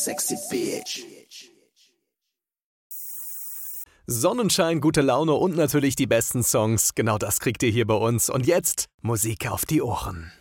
Sexy Bitch. Sonnenschein, gute Laune und natürlich die besten Songs. Genau das kriegt ihr hier bei uns. Und jetzt Musik auf die Ohren.